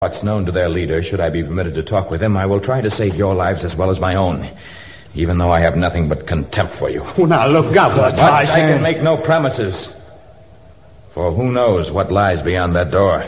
What's known to their leader, should I be permitted to talk with him, I will try to save your lives as well as my own, even though I have nothing but contempt for you. Oh, now, look, Governor. But I can make no promises, for who knows what lies beyond that door.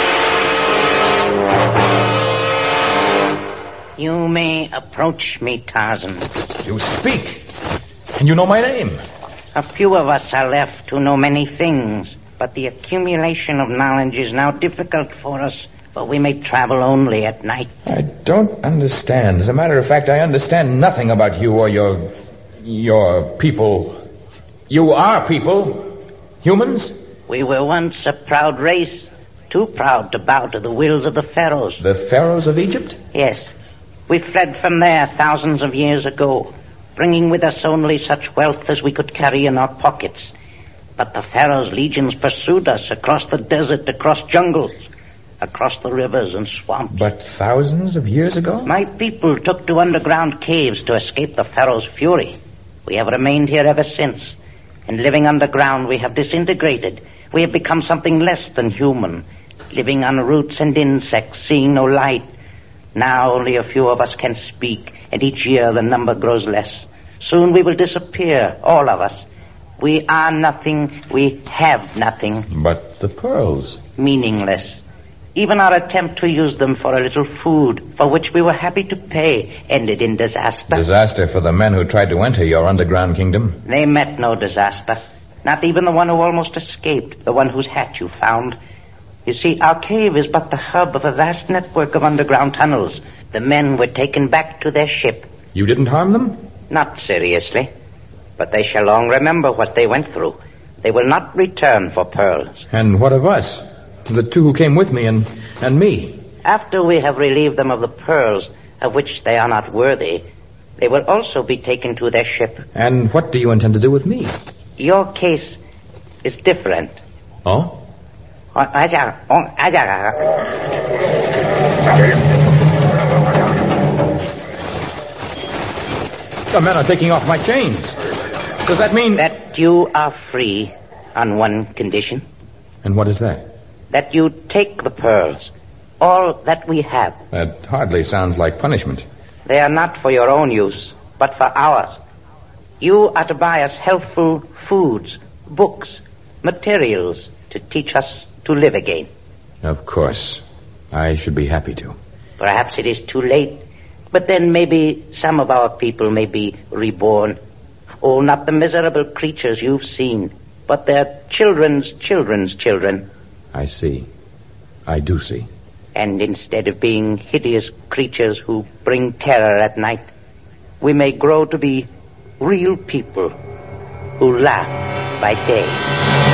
You may approach me, Tarzan. You speak, and you know my name. A few of us are left who know many things, but the accumulation of knowledge is now difficult for us, for we may travel only at night. I don't understand. As a matter of fact, I understand nothing about you or your people. You are people. Humans? We were once a proud race, too proud to bow to the wills of the pharaohs. The pharaohs of Egypt? Yes. We fled from there thousands of years ago, bringing with us only such wealth as we could carry in our pockets. But the pharaoh's legions pursued us across the desert, across jungles, across the rivers and swamps. But thousands of years ago? My people took to underground caves to escape the pharaoh's fury. We have remained here ever since, and living underground we have disintegrated. We have become something less than human, living on roots and insects, seeing no light. Now only a few of us can speak, and each year the number grows less. Soon we will disappear, all of us. We are nothing, we have nothing. But the pearls? Meaningless. Even our attempt to use them for a little food, for which we were happy to pay, ended in disaster. Disaster for the men who tried to enter your underground kingdom? They met no disaster. Not even the one who almost escaped, the one whose hat you found. You see, our cave is but the hub of a vast network of underground tunnels. The men were taken back to their ship. You didn't harm them? Not seriously. But they shall long remember what they went through. They will not return for pearls. And what of us? The two who came with me and me? After we have relieved them of the pearls, of which they are not worthy, they will also be taken to their ship. And what do you intend to do with me? Your case is different. Oh? The men are taking off my chains. Does that mean... That you are free on one condition. And what is that? That you take the pearls. All that we have. That hardly sounds like punishment. They are not for your own use, but for ours. You are to buy us healthful foods, books, materials to teach us to live again. Of course. I should be happy to. Perhaps it is too late, but then maybe some of our people may be reborn. Oh, not the miserable creatures you've seen, but their children's children's children. I see. I do see. And instead of being hideous creatures who bring terror at night, we may grow to be real people who laugh by day.